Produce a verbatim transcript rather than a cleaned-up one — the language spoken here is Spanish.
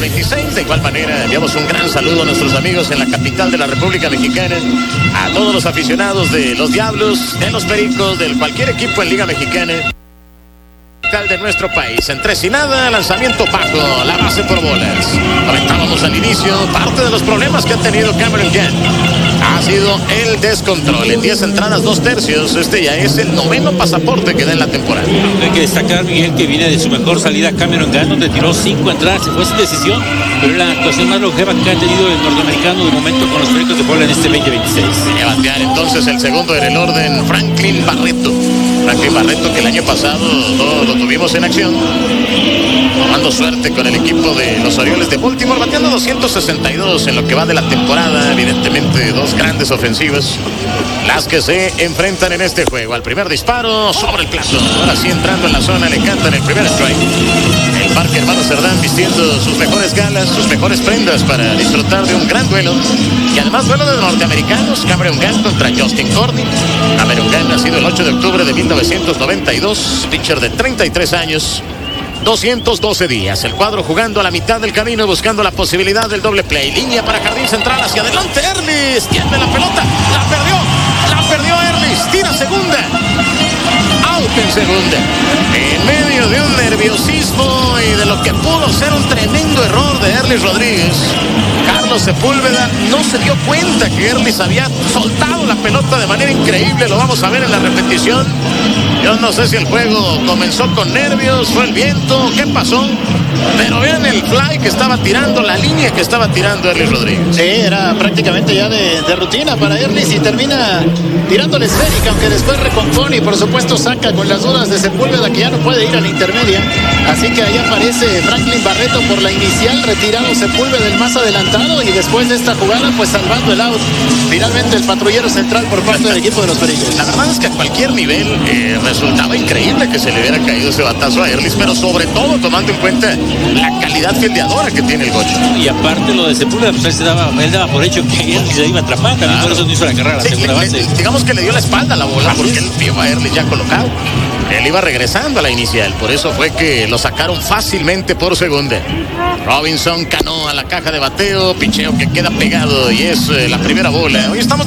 veintiséis. De igual manera, enviamos un gran saludo a nuestros amigos en la capital de la República Mexicana, a todos los aficionados de los Diablos, de los Pericos, de cualquier equipo en Liga Mexicana de nuestro país. En tres y nada, lanzamiento bajo, la base por bolas. Comentábamos al inicio, parte de los problemas que ha tenido Cameron Gant ha sido el descontrol. En diez entradas, dos tercios, este ya es el noveno pasaporte que da en la temporada. Hay que destacar, Miguel, que viene de su mejor salida Cameron Gant, donde tiró cinco entradas, se fue sin decisión, pero la actuación más longeva que ha tenido el norteamericano de momento con los Pericos de Puebla en este veinte veintiséis. Viene a batear entonces el segundo en el orden, Franklin Barreto. Franklin Barreto, que el año pasado no lo tuvimos en acción, tomando suerte con el equipo de los Orioles de Baltimore, bateando doscientos sesenta y dos en lo que va de la temporada. Evidentemente dos grandes ofensivas las que se enfrentan en este juego. Al primer disparo sobre el plato, ahora sí entrando en la zona, le cantan el primer strike. El Parque Hermano Cerdán vistiendo sus mejores galas, sus mejores prendas para disfrutar de un gran duelo, y además duelo de norteamericanos. Cameron Gant contra Justin Corney. Cameron Gant nacido el ocho de octubre de mil novecientos noventa y dos, pitcher de treinta y tres años, doscientos doce días. El cuadro jugando a la mitad del camino, buscando la posibilidad del doble play. Línea para jardín central, hacia adelante Erlis, tiene la pelota, la perdió, la perdió Erlis, tira segunda, out en segunda, en medio de un nerviosismo y de lo que pudo ser un tremendo error de Erlis Rodríguez. Carlos Sepúlveda no se dio cuenta que Erlis había soltado la pelota de manera increíble. Lo vamos a ver en la repetición. Yo no sé si el juego comenzó con nervios, fue el viento, qué pasó, pero vean el fly que estaba tirando, la línea que estaba tirando Erlis Rodríguez. Sí, era prácticamente ya de, de rutina para Erlis y termina tirando la esférica, aunque después recompone y por supuesto saca con las dudas de Sepúlveda, que ya no puede ir a la intermedia. Así que ahí aparece Franklin Barreto por la inicial, retirado Sepúlveda el más adelantado, y después de esta jugada pues salvando el out. Finalmente el patrullero central por parte del equipo de los Pericos. La verdad es que a cualquier nivel eh, resultaba increíble que se le hubiera caído ese batazo a Erlis, pero sobre todo tomando en cuenta la calidad fildeadora que tiene el Gocho. Y aparte lo de Sepúlveda, pues él, se daba, él daba por hecho que Erlis se iba a atrapar, también claro. Por eso no hizo la carrera, la sí, segunda le, base. Le, digamos que le dio la espalda a la bola, así porque es. Él vio a Erlis ya colocado. Él iba regresando a la inicial, por eso fue que lo sacaron fácilmente por segunda. Robinson Cano a la caja de bateo, picheo que queda pegado y es eh, la primera bola. Hoy estamos